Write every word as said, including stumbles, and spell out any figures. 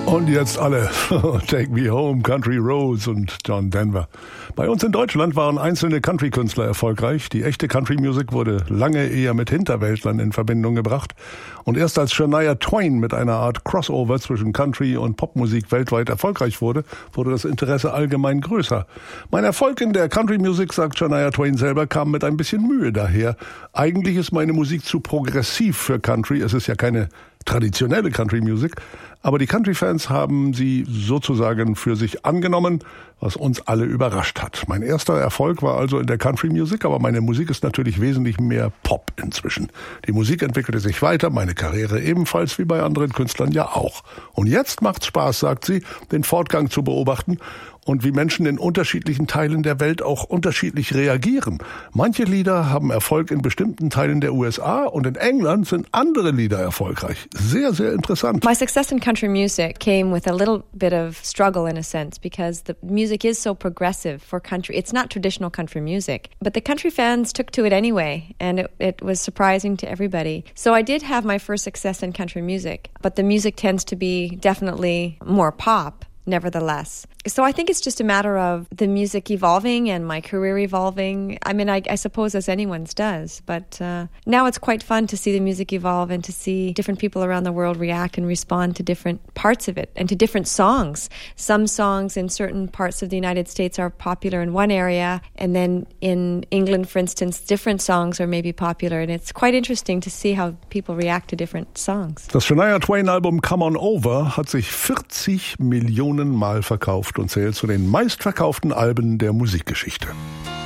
Und jetzt alle Take Me Home, Country Roads und John Denver. Bei uns in Deutschland waren einzelne Country-Künstler erfolgreich. Die echte Country-Musik wurde lange eher mit Hinterwäldlern in Verbindung gebracht. Und erst als Shania Twain mit einer Art Crossover zwischen Country und Popmusik weltweit erfolgreich wurde, wurde das Interesse allgemein größer. Mein Erfolg in der Country-Musik, sagt Shania Twain selber, kam mit ein bisschen Mühe daher. Eigentlich ist meine Musik zu progressiv für Country. Es ist ja keine traditionelle Country-Musik. Aber die Country-Fans haben sie sozusagen für sich angenommen, was uns alle überrascht hat. Mein erster Erfolg war also in der Country-Musik, aber meine Musik ist natürlich wesentlich mehr Pop inzwischen. Die Musik entwickelte sich weiter, meine Karriere ebenfalls, wie bei anderen Künstlern ja auch. Und jetzt macht's Spaß, sagt sie, den Fortgang zu beobachten und wie Menschen in unterschiedlichen Teilen der Welt auch unterschiedlich reagieren. Manche Lieder haben Erfolg in bestimmten Teilen der U S A und in England sind andere Lieder erfolgreich. Sehr, sehr interessant. My success in country music came with a little bit of struggle in a sense because the music is so progressive for country. It's not traditional country music, but the country fans took to it anyway, and it, it was surprising to everybody. So I did have my first success in country music, but the music tends to be definitely more pop, nevertheless. So I think it's just a matter of the music evolving and my career evolving. I mean, I, I suppose as anyone's does, but uh, now it's quite fun to see the music evolve and to see different people around the world react and respond to different parts of it and to different songs. Some songs in certain parts of the United States are popular in one area, and then in England, for instance, different songs are maybe popular, and it's quite interesting to see how people react to different songs. Das Shania Twain-Album Come On Over hat sich vierzig Millionen Mal verkauft und zählt zu den meistverkauften Alben der Musikgeschichte.